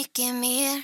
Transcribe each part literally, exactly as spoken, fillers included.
Mycket mer.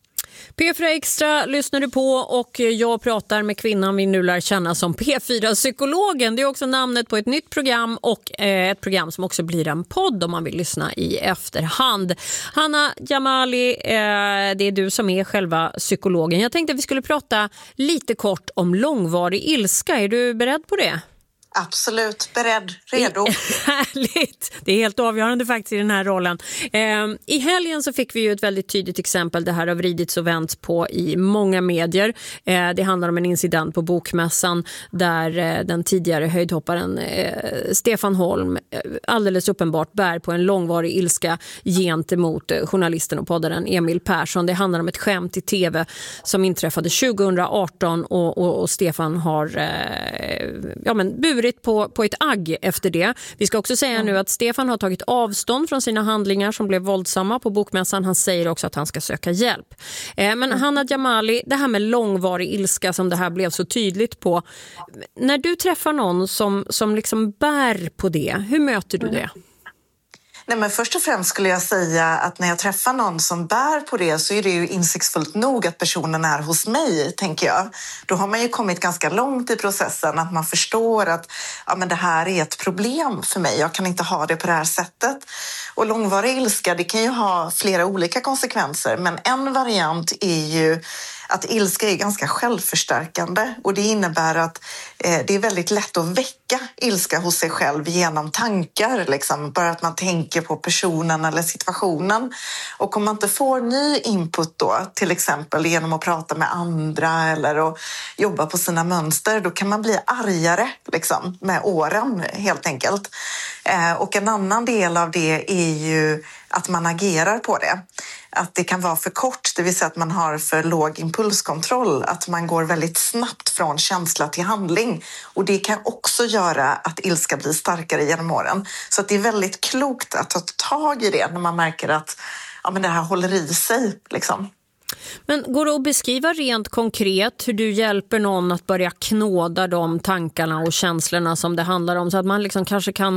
P fyra Extra lyssnar du på och jag pratar med kvinnan vi nu lär känna som P fyra-psykologen. Det är också namnet på ett nytt program och ett program som också blir en podd om man vill lyssna i efterhand. Hanna Jamali, det är du som är själva psykologen. Jag tänkte att vi skulle prata lite kort om långvarig ilska. Är du beredd på det? Absolut, beredd, redo. Härligt, det är helt avgörande faktiskt i den här rollen. Eh, I helgen så fick vi ju ett väldigt tydligt exempel. Det här har vridits och vänts på i många medier. Eh, det handlar om en incident på Bokmässan där eh, den tidigare höjdhopparen eh, Stefan Holm eh, alldeles uppenbart bär på en långvarig ilska gentemot eh, journalisten och poddaren Emil Persson. Det handlar om ett skämt i tv som inträffade tjugohundraarton och, och, och Stefan har eh, ja, men burit På, på ett agg efter det. Vi ska också säga mm. nu att Stefan har tagit avstånd från sina handlingar som blev våldsamma på Bokmässan. Han säger också att han ska söka hjälp. Eh, men mm. Hanna Jamali, det här med långvarig ilska som det här blev så tydligt på. När du träffar någon som, som liksom bär på det, hur möter du det? Nej, men först och främst skulle jag säga att när jag träffar någon som bär på det så är det ju insiktsfullt nog att personen är hos mig, tänker jag. Då har man ju kommit ganska långt i processen, att man förstår att ja, men det här är ett problem för mig. Jag kan inte ha det på det här sättet. Och långvarig ilska, det kan ju ha flera olika konsekvenser, men en variant är ju att ilska är ganska självförstärkande och det innebär att eh, det är väldigt lätt att väcka ilska hos sig själv genom tankar, liksom. Bara att man tänker på personen eller situationen. Och om man inte får ny input då, till exempel genom att prata med andra eller att jobba på sina mönster, då kan man bli argare liksom, med åren helt enkelt. Eh, och en annan del av det är ju att man agerar på det. Att det kan vara för kort, det vill säga att man har för låg impulskontroll. Att man går väldigt snabbt från känsla till handling. Och det kan också göra att ilska blir starkare genom åren. Så att det är väldigt klokt att ta tag i det när man märker att ja, men det här håller i sig. Liksom. Men går det att beskriva rent konkret hur du hjälper någon att börja knåda de tankarna och känslorna som det handlar om, så att man liksom kanske kan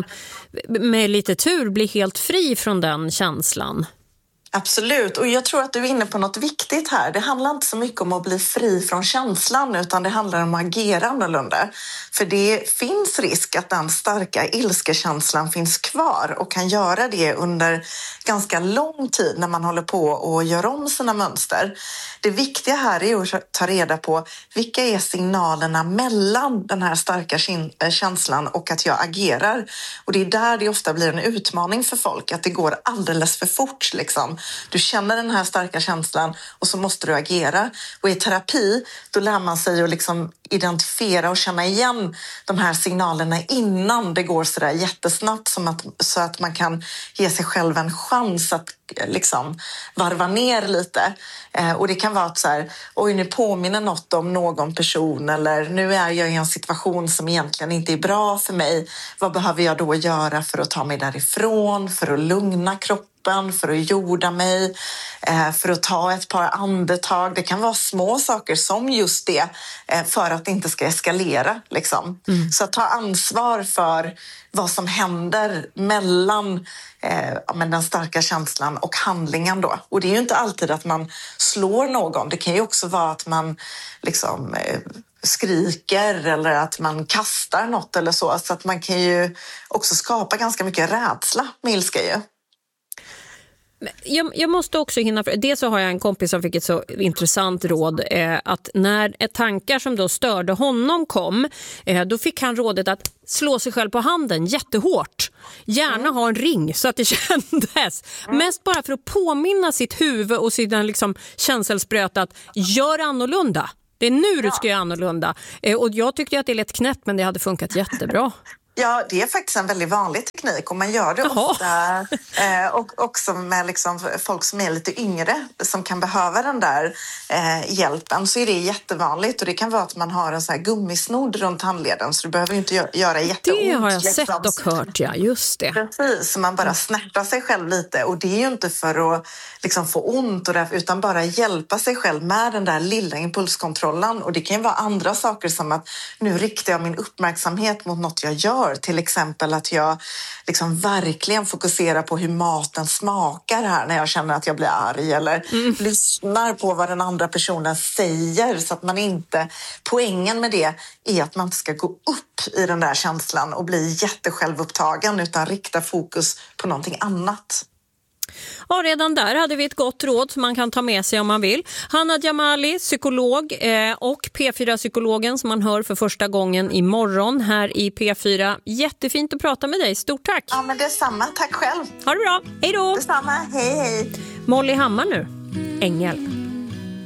med lite tur bli helt fri från den känslan? Absolut, och jag tror att du är inne på något viktigt här. Det handlar inte så mycket om att bli fri från känslan, utan det handlar om att agera annorlunda. För det finns risk att den starka ilskekänslan finns kvar och kan göra det under ganska lång tid när man håller på och gör om sina mönster. Det viktiga här är att ta reda på vilka är signalerna mellan den här starka känslan och att jag agerar. Och det är där det ofta blir en utmaning för folk, att det går alldeles för fort liksom. Du känner den här starka känslan och så måste du agera. Och i terapi då lär man sig att liksom identifiera och känna igen de här signalerna innan det går så där jättesnabbt, som att, så att man kan ge sig själv en chans att liksom varva ner lite. Eh, och det kan vara att så här, oj, nu påminner något om någon person, eller nu är jag i en situation som egentligen inte är bra för mig. Vad behöver jag då göra för att ta mig därifrån, för att lugna kroppen, för att jorda mig, eh, för att ta ett par andetag. Det kan vara små saker som just det, eh, för att det inte ska eskalera. Liksom. Mm. Så att ta ansvar för vad som händer mellan eh, ja, men den starka känslan och handlingen då. Och det är ju inte alltid att man slår någon. Det kan ju också vara att man liksom eh, skriker eller att man kastar något eller så. Så att man kan ju också skapa ganska mycket rädsla med ilska ju. Jag, jag måste också hinna, dels så har jag en kompis som fick ett så intressant råd, eh, att när ett tankar som då störde honom kom, eh, då fick han rådet att slå sig själv på handen jättehårt. Gärna mm. ha en ring så att det kändes. Mm. Mest bara för att påminna sitt huvud och sin liksom känselspröt att gör annorlunda. Det är nu du ska göra annorlunda. Eh, och jag tyckte att det lät knäppt, men det hade funkat jättebra. Ja, det är faktiskt en väldigt vanlig teknik och man gör det Jaha. ofta eh, och också med liksom folk som är lite yngre som kan behöva den där eh, hjälpen, så är det jättevanligt, och det kan vara att man har en så här gummisnodd runt handleden, så du behöver inte gö- göra jätteont. Det har jag liksom. sett och hört, ja, just det. Precis, så man bara snärtar sig själv lite, och det är ju inte för att liksom få ont och därför, utan bara hjälpa sig själv med den där lilla impulskontrollen, och det kan ju vara andra saker som att nu riktar jag min uppmärksamhet mot något jag gör gör. Till exempel att jag liksom verkligen fokuserar på hur maten smakar här när jag känner att jag blir arg. Eller mm. lyssnar på vad den andra personen säger. Så att man inte... Poängen med det är att man inte ska gå upp i den där känslan och bli jättesjälvupptagen utan rikta fokus på någonting annat. Ja, redan där hade vi ett gott råd som man kan ta med sig om man vill. Hanna Jamali, psykolog eh, och P fyra-psykologen som man hör för första gången imorgon här i P fyra. Jättefint att prata med dig. Stort tack! Ja, men det är samma. Tack själv. Ha det bra. Hej då! Detsamma. Hej, hej. Molly Hammar nu. Ängel.